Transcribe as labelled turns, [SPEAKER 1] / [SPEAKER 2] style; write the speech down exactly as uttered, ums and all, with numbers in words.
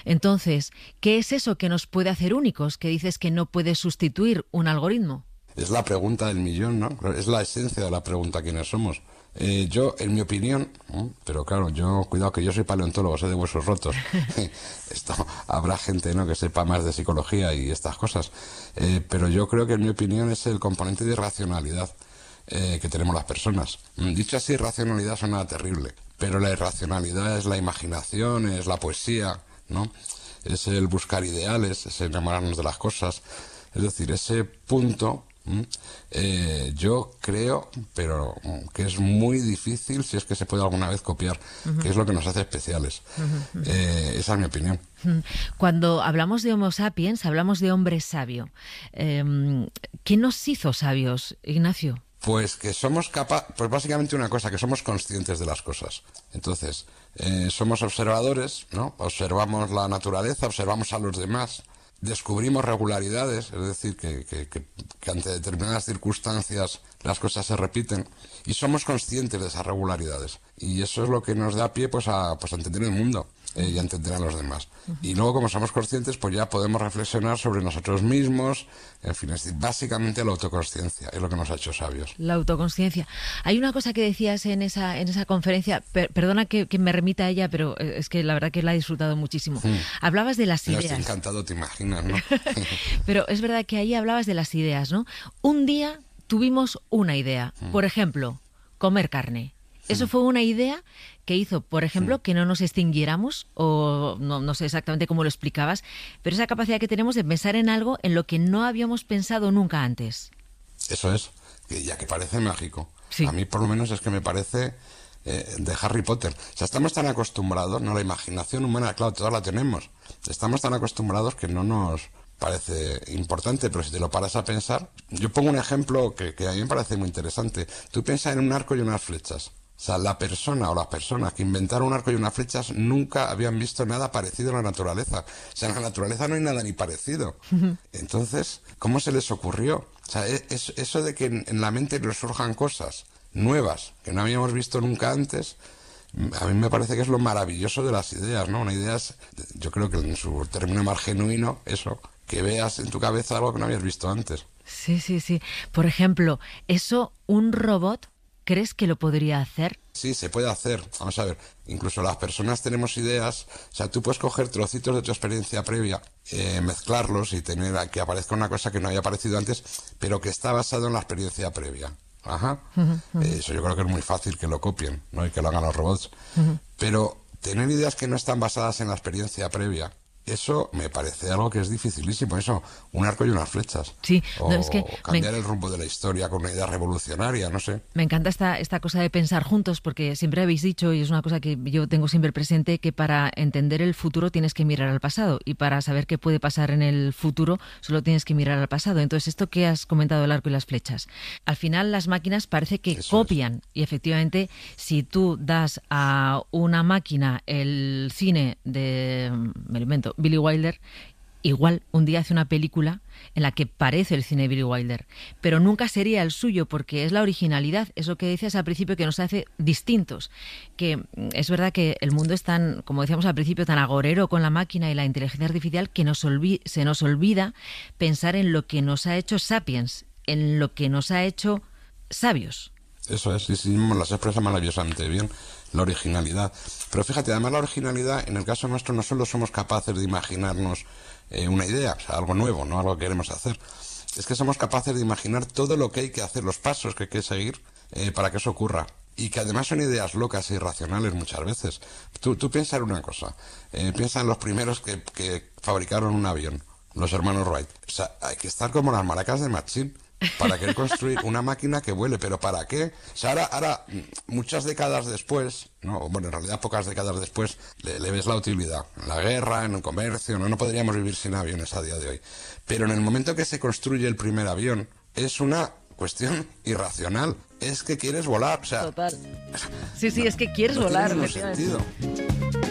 [SPEAKER 1] Entonces, ¿qué es eso que nos puede hacer únicos, que dices que no puede sustituir un algoritmo?
[SPEAKER 2] Es la pregunta del millón, ¿no? Es la esencia de la pregunta, ¿quiénes somos? Eh, yo, en mi opinión, ¿eh? pero claro, yo, cuidado que yo soy paleontólogo, sé de huesos rotos. Esto, habrá gente, ¿no?, que sepa más de psicología y estas cosas. Eh, pero yo creo que, en mi opinión, es el componente de irracionalidad eh, que tenemos las personas. Dicho así, irracionalidad suena terrible, pero la irracionalidad es la imaginación, es la poesía, ¿no? Es el buscar ideales, es enamorarnos de las cosas. Es decir, ese punto... Eh, yo creo, pero que es muy difícil, si es que se puede alguna vez copiar, uh-huh. que es lo que nos hace especiales. Uh-huh. Eh, esa es mi opinión.
[SPEAKER 1] Cuando hablamos de Homo sapiens, hablamos de hombre sabio. Eh, ¿Qué nos hizo sabios, Ignacio?
[SPEAKER 2] Pues que somos capaces, pues básicamente una cosa, que somos conscientes de las cosas. Entonces, eh, somos observadores, ¿no? Observamos la naturaleza, observamos a los demás. Descubrimos regularidades, es decir, que, que, que, que ante determinadas circunstancias las cosas se repiten y somos conscientes de esas regularidades. Y eso es lo que nos da pie pues a, pues a entender el mundo eh, y a entender a los demás. Uh-huh. Y luego, como somos conscientes, pues ya podemos reflexionar sobre nosotros mismos. En fin, es decir, básicamente la autoconsciencia es lo que nos ha hecho sabios.
[SPEAKER 1] La autoconsciencia. Hay una cosa que decías en esa en esa conferencia, per, perdona que, que me remita a ella, pero es que la verdad que la he disfrutado muchísimo. Hmm. Hablabas de las ideas.
[SPEAKER 2] Estoy encantado, te imaginas, ¿no?
[SPEAKER 1] Pero es verdad que ahí hablabas de las ideas, ¿no? Un día tuvimos una idea, hmm. por ejemplo, comer carne. Eso hmm. fue una idea que hizo, por ejemplo, que no nos extinguiéramos, o no, no sé exactamente cómo lo explicabas, pero esa capacidad que tenemos de pensar en algo en lo que no habíamos pensado nunca antes.
[SPEAKER 2] Eso es, ya que parece mágico.
[SPEAKER 1] Sí.
[SPEAKER 2] A mí, por lo menos, es que me parece eh, de Harry Potter. O sea, estamos tan acostumbrados, ¿no? La imaginación humana, claro, toda la tenemos. Estamos tan acostumbrados que no nos parece importante, pero si te lo paras a pensar... Yo pongo un ejemplo que, que a mí me parece muy interesante. Tú piensas en un arco y unas flechas. O sea, la persona o las personas que inventaron un arco y unas flechas nunca habían visto nada parecido en la naturaleza. O sea, en la naturaleza no hay nada ni parecido. Entonces, ¿cómo se les ocurrió? O sea, es, eso de que en, en la mente nos surjan cosas nuevas que no habíamos visto nunca antes, a mí me parece que es lo maravilloso de las ideas, ¿no? Una idea es, yo creo que en su término más genuino, eso, que veas en tu cabeza algo que no habías visto antes.
[SPEAKER 1] Sí, sí, sí. Por ejemplo, eso, un robot... ¿Crees que lo podría hacer?
[SPEAKER 2] Sí, se puede hacer. Vamos a ver, incluso las personas tenemos ideas. O sea, tú puedes coger trocitos de tu experiencia previa, eh, mezclarlos y tener a que aparezca una cosa que no había aparecido antes, pero que está basado en la experiencia previa. Ajá. Uh-huh, uh-huh. Eh, eso yo creo que es muy fácil que lo copien, ¿no? Y que lo hagan los robots. Uh-huh. Pero tener ideas que no están basadas en la experiencia previa, eso me parece algo que es dificilísimo. Eso, un arco y unas flechas.
[SPEAKER 1] Sí,
[SPEAKER 2] o
[SPEAKER 1] no, es que
[SPEAKER 2] cambiar
[SPEAKER 1] me...
[SPEAKER 2] el rumbo de la historia con una idea revolucionaria, no sé.
[SPEAKER 1] Me encanta esta, esta cosa de pensar juntos, porque siempre habéis dicho, y es una cosa que yo tengo siempre presente, que para entender el futuro tienes que mirar al pasado, y para saber qué puede pasar en el futuro solo tienes que mirar al pasado. Entonces, esto que has comentado, el arco y las flechas, al final las máquinas parece que Eso copian, es. Y efectivamente, si tú das a una máquina el cine de, me lo invento, Billy Wilder, igual un día hace una película en la que parece el cine de Billy Wilder, pero nunca sería el suyo, porque es la originalidad, es lo que decías al principio, que nos hace distintos. Que es verdad que el mundo es tan, como decíamos al principio, tan agorero con la máquina y la inteligencia artificial, que nos olvi- se nos olvida pensar en lo que nos ha hecho sapiens, en lo que nos ha hecho sabios.
[SPEAKER 2] Eso es, sí, sí, las expresa maravillosamente bien, la originalidad. Pero fíjate, además la originalidad, en el caso nuestro, no solo somos capaces de imaginarnos eh, una idea, o sea, algo nuevo, no algo que queremos hacer, es que somos capaces de imaginar todo lo que hay que hacer, los pasos que hay que seguir eh, para que eso ocurra. Y que además son ideas locas e irracionales muchas veces. Tú, tú piensa en una cosa, eh, piensa en los primeros que, que fabricaron un avión, los hermanos Wright. O sea, hay que estar como las maracas de Machín para querer construir una máquina que vuele, pero ¿para qué? O sea, ahora, ahora muchas décadas después, no, bueno, en realidad pocas décadas después, le, le ves la utilidad. En la guerra, en el comercio, no, no podríamos vivir sin aviones a día de hoy. Pero en el momento que se construye el primer avión, es una cuestión irracional. Es que quieres volar, o sea...
[SPEAKER 1] Total. Sí, sí, no, es que quieres
[SPEAKER 2] no
[SPEAKER 1] volar.
[SPEAKER 2] No tiene ningún sentido.